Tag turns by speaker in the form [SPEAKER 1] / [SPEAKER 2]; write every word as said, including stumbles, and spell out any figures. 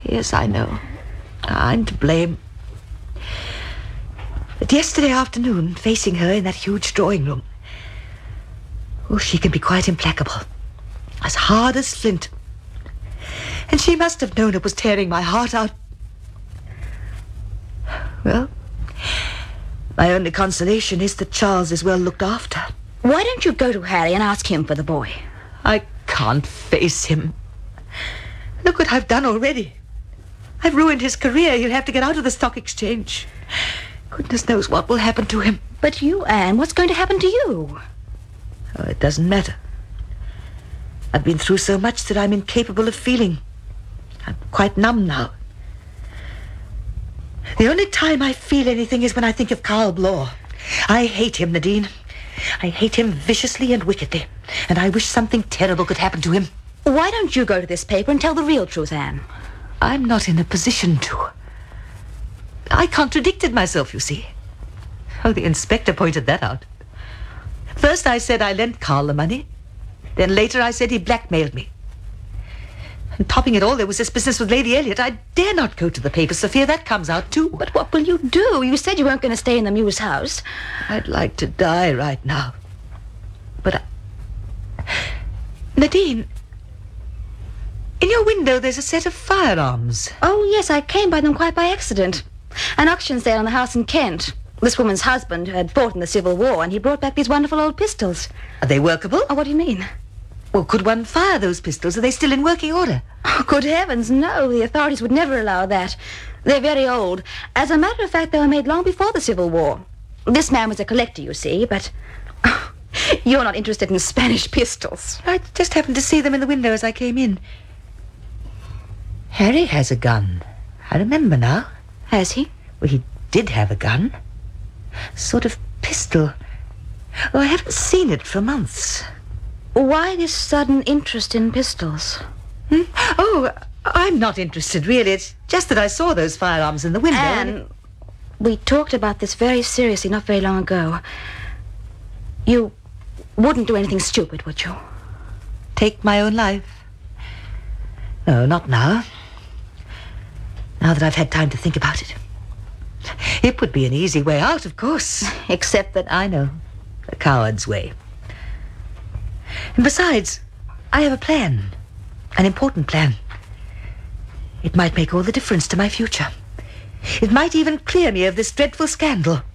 [SPEAKER 1] Yes, I know. I'm to blame. But yesterday afternoon, facing her in that huge drawing room, oh, she can be quite implacable. As hard as flint. And she must have known it was tearing my heart out. Well, my only consolation is that Charles is well looked after.
[SPEAKER 2] Why don't you go to Harry and ask him for the boy?
[SPEAKER 1] I can't face him. Look what I've done already. I've ruined his career. He'll have to get out of the stock exchange. Goodness knows what will happen to him.
[SPEAKER 2] But you, Anne, what's going to happen to you?
[SPEAKER 1] Oh, it doesn't matter. I've been through so much that I'm incapable of feeling. I'm quite numb now. The only time I feel anything is when I think of Karl Bloor. I hate him, Nadine. I hate him viciously and wickedly. And I wish something terrible could happen to him.
[SPEAKER 2] Why don't you go to this paper and tell the real truth, Anne?
[SPEAKER 1] I'm not in a position to. I contradicted myself, you see. Oh, the inspector pointed that out. First I said I lent Karl the money. Then later I said he blackmailed me. And topping it all, there was this business with Lady Elliot. I dare not go to the papers for fear that comes out too.
[SPEAKER 2] But what will you do? You said you weren't going to stay in the Mews house.
[SPEAKER 1] I'd like to die right now. But I... Nadine, in your window there's a set of firearms.
[SPEAKER 2] Oh, yes, I came by them quite by accident. An auction sale on the house in Kent. This woman's husband had fought in the Civil War, and he brought back these wonderful old pistols.
[SPEAKER 1] Are they workable?
[SPEAKER 2] Oh, what do you mean?
[SPEAKER 1] Well, could one fire those pistols? Are they still in working order?
[SPEAKER 2] Oh, good heavens, no. The authorities would never allow that. They're very old. As a matter of fact, they were made long before the Civil War. This man was a collector, you see, but... Oh, you're not interested in Spanish pistols.
[SPEAKER 1] I just happened to see them in the window as I came in. Harry has a gun. I remember now.
[SPEAKER 2] Has he?
[SPEAKER 1] Well, he did have a gun. A sort of pistol. Oh, I haven't seen it for months.
[SPEAKER 2] Why this sudden interest in pistols?
[SPEAKER 1] Hmm? Oh, I'm not interested, really. It's just that I saw those firearms in the window.
[SPEAKER 2] Anne,
[SPEAKER 1] and it...
[SPEAKER 2] we talked about this very seriously not very long ago. You wouldn't do anything stupid, would you?
[SPEAKER 1] Take my own life? No, not now. Now that I've had time to think about it. It would be an easy way out, of course.
[SPEAKER 2] Except that...
[SPEAKER 1] I know. A coward's way. And besides, I have a plan. An important plan. It might make all the difference to my future. It might even clear me of this dreadful scandal.